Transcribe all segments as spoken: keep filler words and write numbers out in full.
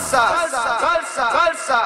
salsa, salsa, salsa.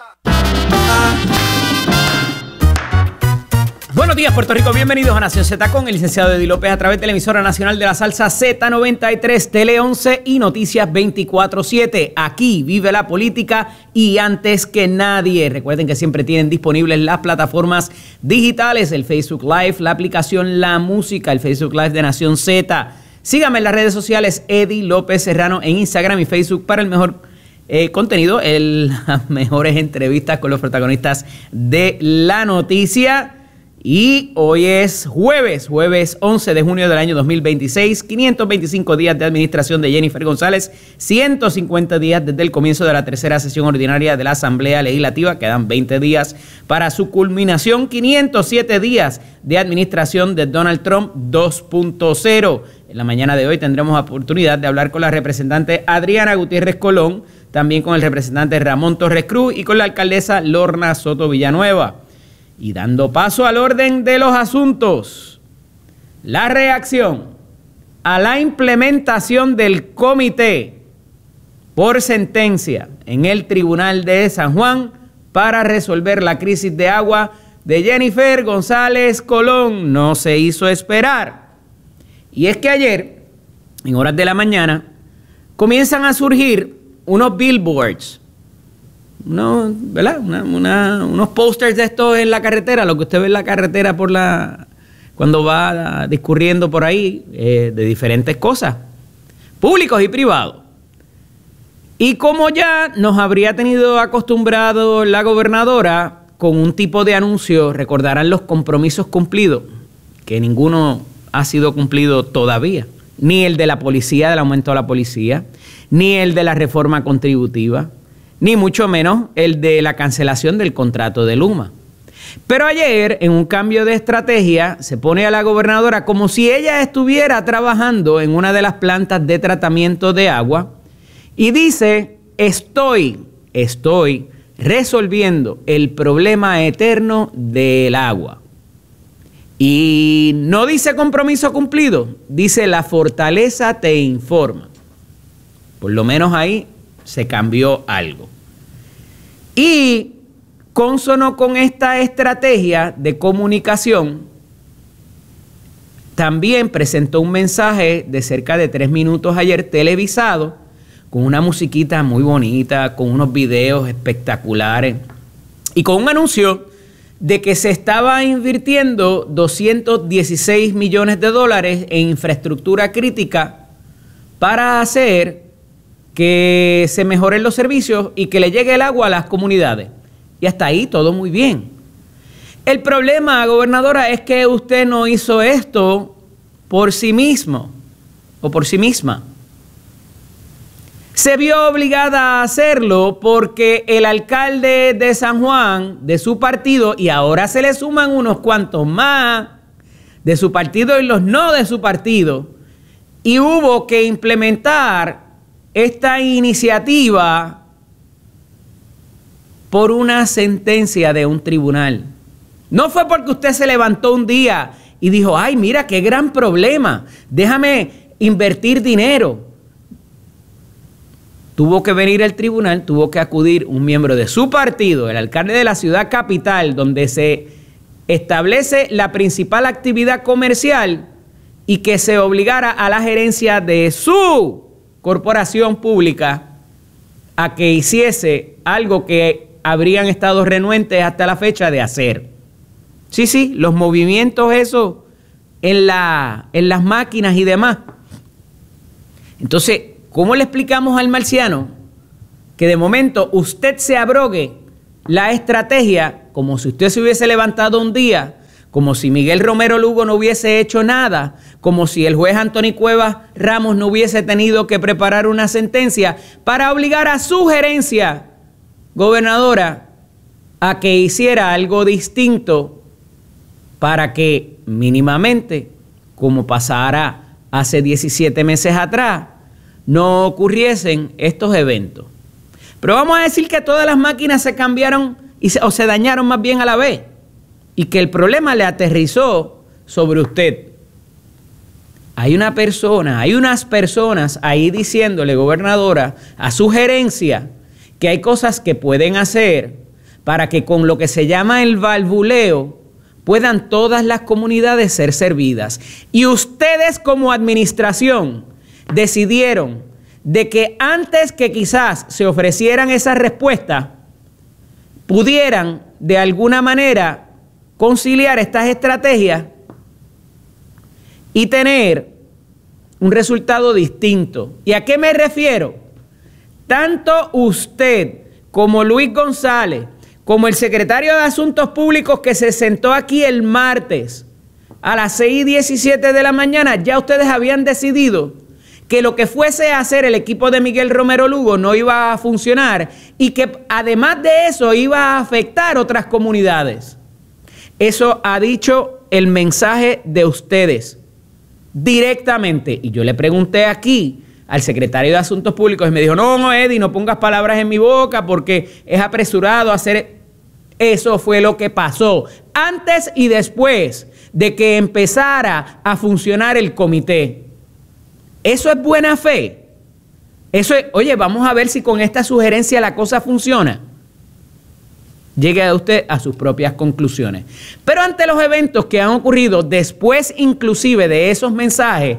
Buenos días, Puerto Rico. Bienvenidos a Nación Z con el licenciado Eddie López a través de la emisora nacional de la salsa Z noventa y tres, Tele once y Noticias veinticuatro siete. Aquí vive la política y antes que nadie. Recuerden que siempre tienen disponibles las plataformas digitales, el Facebook Live, la aplicación La Música, el Facebook Live de Nación Z. Síganme en las redes sociales Eddie López Serrano en Instagram y Facebook para el mejor eh, contenido, el, las mejores entrevistas con los protagonistas de la noticia. Y hoy es jueves, jueves once de junio del año dos mil veintiséis, quinientos veinticinco días de administración de Jennifer González, ciento cincuenta días desde el comienzo de la tercera sesión ordinaria de la Asamblea Legislativa, quedan veinte días para su culminación, quinientos siete días de administración de Donald Trump dos punto cero. En la mañana de hoy tendremos oportunidad de hablar con la representante Adriana Gutiérrez Colón, también con el representante Ramón Torres Cruz y con la alcaldesa Lorna Soto Villanueva. Y dando paso al orden de los asuntos, la reacción a la implementación del comité por sentencia en el Tribunal de San Juan para resolver la crisis de agua de Jennifer González Colón no se hizo esperar. Y es que ayer, en horas de la mañana, comienzan a surgir unos billboards, No, ¿verdad? Una, una, unos posters de estos en la carretera, lo que usted ve en la carretera por la cuando va discurriendo por ahí, eh, de diferentes cosas, públicos y privados. Y como ya nos habría tenido acostumbrado la gobernadora con un tipo de anuncio, recordarán los compromisos cumplidos, que ninguno ha sido cumplido todavía, ni el de la policía, del aumento de la policía, ni el de la reforma contributiva, ni mucho menos el de la cancelación del contrato de Luma. Pero ayer, en un cambio de estrategia, se pone a la gobernadora como si ella estuviera trabajando en una de las plantas de tratamiento de agua y dice, estoy, estoy resolviendo el problema eterno del agua. Y no dice compromiso cumplido, dice la fortaleza te informa. Por lo menos ahí se cambió algo. Y consono con esta estrategia de comunicación, también presentó un mensaje de cerca de tres minutos ayer televisado, con una musiquita muy bonita, con unos videos espectaculares y con un anuncio de que se estaba invirtiendo doscientos dieciséis millones de dólares en infraestructura crítica para hacer que se mejoren los servicios y que le llegue el agua a las comunidades. Y hasta ahí todo muy bien. El problema, gobernadora, es que usted no hizo esto por sí mismo o por sí misma. Se vio obligada a hacerlo porque el alcalde de San Juan, de su partido, y ahora se le suman unos cuantos más de su partido y los no de su partido, y hubo que implementar esta iniciativa por una sentencia de un tribunal. No fue porque usted se levantó un día y dijo, ay, mira, qué gran problema, déjame invertir dinero. Tuvo que venir el tribunal, tuvo que acudir un miembro de su partido, el alcalde de la ciudad capital, donde se establece la principal actividad comercial y que se obligara a la gerencia de su corporación pública a que hiciese algo que habrían estado renuentes hasta la fecha de hacer. Sí, sí, los movimientos esos en, la, en las máquinas y demás. Entonces, ¿cómo le explicamos al marciano que de momento usted se abrogue la estrategia como si usted se hubiese levantado un día, como si Miguel Romero Lugo no hubiese hecho nada, como si el juez Anthony Cuevas Ramos no hubiese tenido que preparar una sentencia para obligar a su gerencia gobernadora a que hiciera algo distinto para que mínimamente, como pasara hace diecisiete meses atrás, no ocurriesen estos eventos? Pero vamos a decir que todas las máquinas se cambiaron y se, o se dañaron más bien a la vez, y que el problema le aterrizó sobre usted. Hay una persona, hay unas personas ahí diciéndole, gobernadora, a su gerencia, que hay cosas que pueden hacer para que con lo que se llama el valvuleo puedan todas las comunidades ser servidas. Y ustedes como administración decidieron de que antes que quizás se ofrecieran esas respuestas, pudieran de alguna manera conciliar estas estrategias y tener un resultado distinto. ¿Y a qué me refiero? Tanto usted como Luis González, como el secretario de Asuntos Públicos que se sentó aquí el martes a las seis y diecisiete de la mañana, ya ustedes habían decidido que lo que fuese a hacer el equipo de Miguel Romero Lugo no iba a funcionar y que además de eso iba a afectar otras comunidades. Eso ha dicho el mensaje de ustedes directamente. Y yo le pregunté aquí al secretario de Asuntos Públicos y me dijo, no, no, Eddie, no pongas palabras en mi boca porque es apresurado hacer. Eso fue lo que pasó antes y después de que empezara a funcionar el comité. Eso es buena fe. Eso es, oye, vamos a ver si con esta sugerencia la cosa funciona. Llegue usted a sus propias conclusiones. Pero ante los eventos que han ocurrido después inclusive de esos mensajes,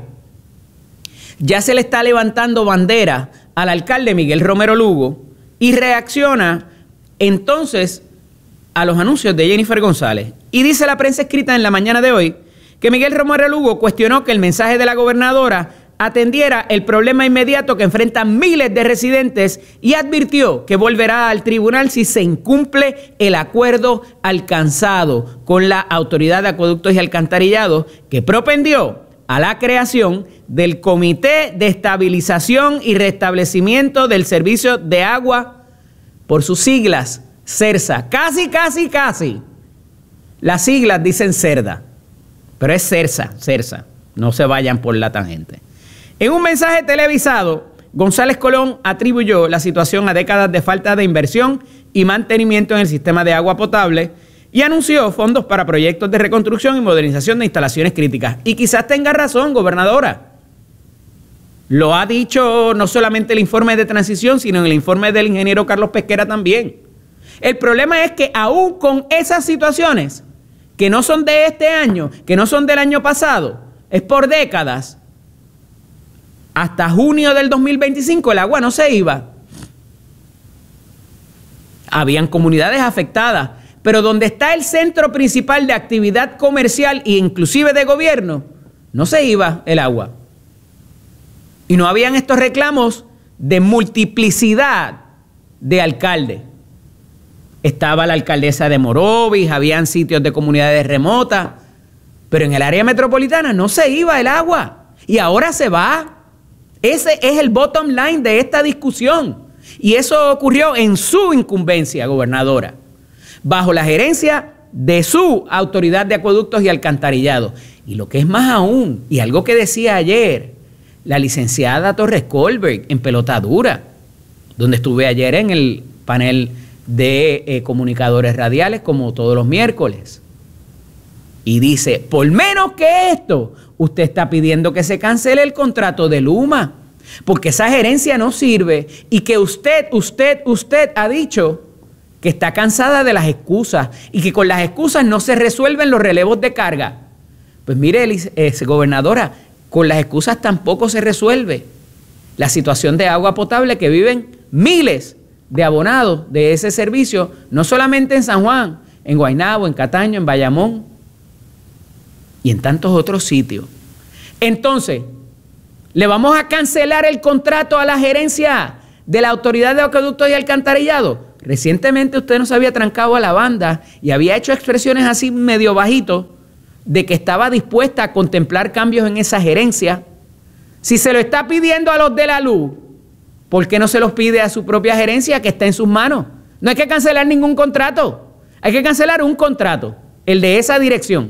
ya se le está levantando bandera al alcalde Miguel Romero Lugo y reacciona entonces a los anuncios de Jennifer González. Y dice la prensa escrita en la mañana de hoy que Miguel Romero Lugo cuestionó que el mensaje de la gobernadora atendiera el problema inmediato que enfrentan miles de residentes y advirtió que volverá al tribunal si se incumple el acuerdo alcanzado con la Autoridad de Acueductos y Alcantarillados, que propendió a la creación del Comité de Estabilización y Restablecimiento del Servicio de Agua, por sus siglas, CERSA. Casi, casi, casi. Las siglas dicen CERDA, pero es CERSA, CERSA. No se vayan por la tangente. En un mensaje televisado, González Colón atribuyó la situación a décadas de falta de inversión y mantenimiento en el sistema de agua potable y anunció fondos para proyectos de reconstrucción y modernización de instalaciones críticas. Y quizás tenga razón, gobernadora. Lo ha dicho no solamente el informe de transición, sino en el informe del ingeniero Carlos Pesquera también. El problema es que aún con esas situaciones, que no son de este año, que no son del año pasado, es por décadas, hasta junio del dos mil veinticinco el agua no se iba. Habían comunidades afectadas, pero donde está el centro principal de actividad comercial e inclusive de gobierno, no se iba el agua. Y no habían estos reclamos de multiplicidad de alcaldes. Estaba la alcaldesa de Morovis, habían sitios de comunidades remotas, pero en el área metropolitana no se iba el agua y ahora se va. Ese es el bottom line de esta discusión. Y eso ocurrió en su incumbencia, gobernadora, bajo la gerencia de su Autoridad de Acueductos y Alcantarillados. Y lo que es más aún, y algo que decía ayer la licenciada Torres Colberg en Pelotadura, donde estuve ayer en el panel de eh, comunicadores radiales como todos los miércoles. Y dice, por menos que esto, usted está pidiendo que se cancele el contrato de Luma, porque esa gerencia no sirve y que usted, usted, usted ha dicho que está cansada de las excusas y que con las excusas no se resuelven los relevos de carga. Pues mire, eh, gobernadora, con las excusas tampoco se resuelve la situación de agua potable que viven miles de abonados de ese servicio, no solamente en San Juan, en Guaynabo, en Cataño, en Bayamón y en tantos otros sitios. Entonces, ¿le vamos a cancelar el contrato a la gerencia de la Autoridad de Acueductos y Alcantarillado? Recientemente usted nos había trancado a la banda y había hecho expresiones así medio bajito de que estaba dispuesta a contemplar cambios en esa gerencia. Si se lo está pidiendo a los de la luz, ¿por qué no se los pide a su propia gerencia que está en sus manos? No hay que cancelar ningún contrato. Hay que cancelar un contrato, el de esa dirección.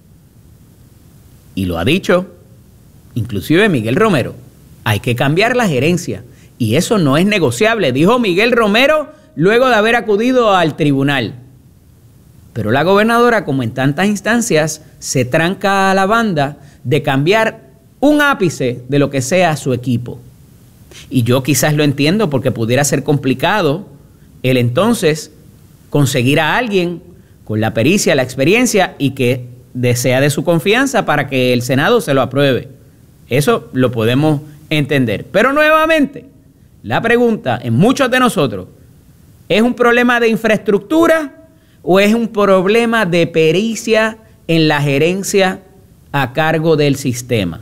Y lo ha dicho inclusive Miguel Romero. Hay que cambiar la gerencia. Y eso no es negociable, dijo Miguel Romero luego de haber acudido al tribunal. Pero la gobernadora, como en tantas instancias, se tranca a la banda de cambiar un ápice de lo que sea su equipo. Y yo quizás lo entiendo porque pudiera ser complicado el entonces conseguir a alguien con la pericia, la experiencia y que desea de su confianza para que el Senado se lo apruebe. Eso lo podemos entender. Pero nuevamente, la pregunta en muchos de nosotros, ¿es un problema de infraestructura o es un problema de pericia en la gerencia a cargo del sistema?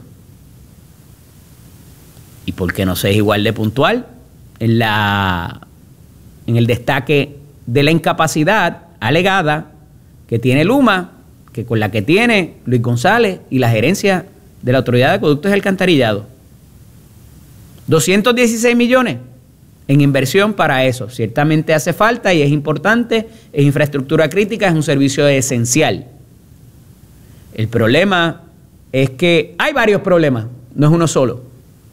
¿Y por qué no se es igual de puntual en, la, en el destaque de la incapacidad alegada que tiene Luma, que con la que tiene Luis González y la gerencia de la Autoridad de Acueductos y Alcantarillado? doscientos dieciséis millones en inversión para eso. Ciertamente hace falta y es importante, es infraestructura crítica, es un servicio esencial. El problema es que hay varios problemas, no es uno solo.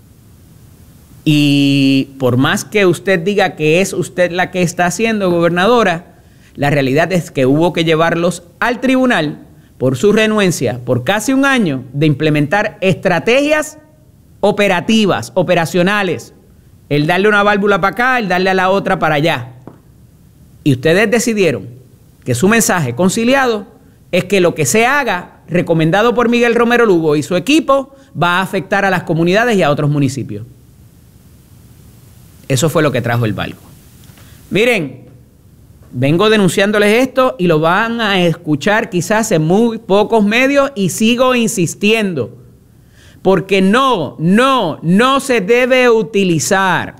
Y por más que usted diga que es usted la que está haciendo, gobernadora, la realidad es que hubo que llevarlos al tribunal por su renuencia por casi un año de implementar estrategias operativas, operacionales. El darle una válvula para acá, el darle a la otra para allá. Y ustedes decidieron que su mensaje conciliado es que lo que se haga, recomendado por Miguel Romero Lugo y su equipo, va a afectar a las comunidades y a otros municipios. Eso fue lo que trajo el barco. Miren, vengo denunciándoles esto y lo van a escuchar quizás en muy pocos medios y sigo insistiendo. Porque no, no, no se debe utilizar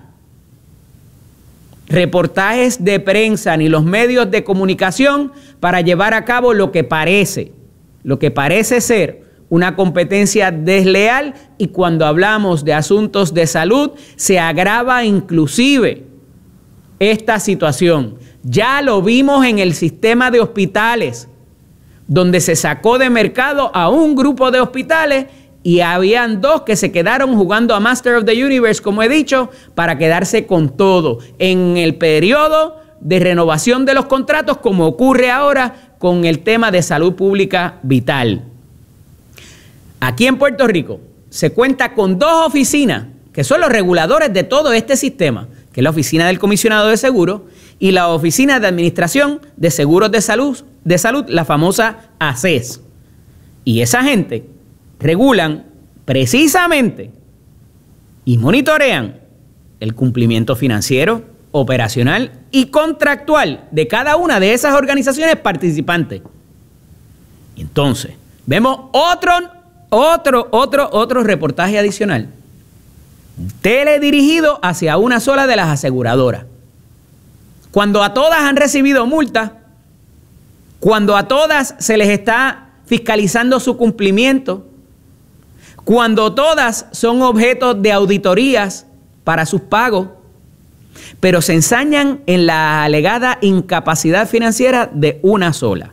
reportajes de prensa ni los medios de comunicación para llevar a cabo lo que parece, lo que parece ser una competencia desleal, y cuando hablamos de asuntos de salud se agrava inclusive esta situación. Ya lo vimos en el sistema de hospitales, donde se sacó de mercado a un grupo de hospitales y habían dos que se quedaron jugando a Master of the Universe, como he dicho, para quedarse con todo en el periodo de renovación de los contratos, como ocurre ahora con el tema de salud pública vital. Aquí en Puerto Rico se cuenta con dos oficinas que son los reguladores de todo este sistema, que es la Oficina del Comisionado de Seguros y la Oficina de Administración de Seguros de Salud, de Salud, la famosa A C E S. Y esa gente regulan precisamente y monitorean el cumplimiento financiero, operacional y contractual de cada una de esas organizaciones participantes. Y entonces, vemos otro, otro, otro, otro reportaje adicional, teledirigido hacia una sola de las aseguradoras. Cuando a todas han recibido multas, cuando a todas se les está fiscalizando su cumplimiento, cuando todas son objeto de auditorías para sus pagos, pero se ensañan en la alegada incapacidad financiera de una sola.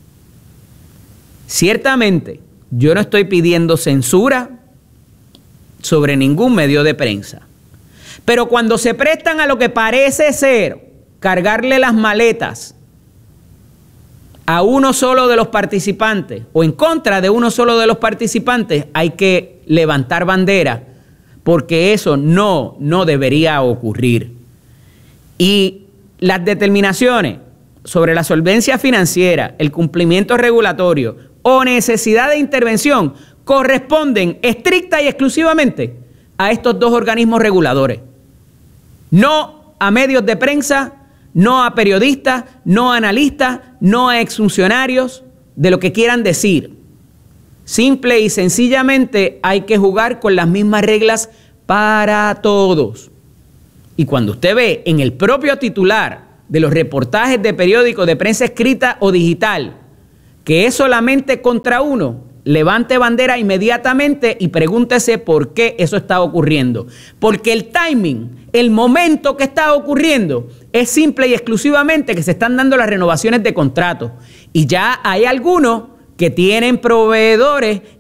Ciertamente, yo no estoy pidiendo censura sobre ningún medio de prensa, pero cuando se prestan a lo que parece ser cargarle las maletas a uno solo de los participantes o en contra de uno solo de los participantes, hay que levantar bandera, porque eso no, no debería ocurrir. Y las determinaciones sobre la solvencia financiera, el cumplimiento regulatorio o necesidad de intervención corresponden estricta y exclusivamente a estos dos organismos reguladores. No a medios de prensa, no a periodistas, no a analistas, no a exfuncionarios de lo que quieran decir. Simple y sencillamente hay que jugar con las mismas reglas para todos. Y cuando usted ve en el propio titular de los reportajes de periódicos de prensa escrita o digital que es solamente contra uno, levante bandera inmediatamente y pregúntese por qué eso está ocurriendo. Porque el timing, el momento que está ocurriendo, es simple y exclusivamente que se están dando las renovaciones de contratos. Y ya hay algunos que tienen proveedores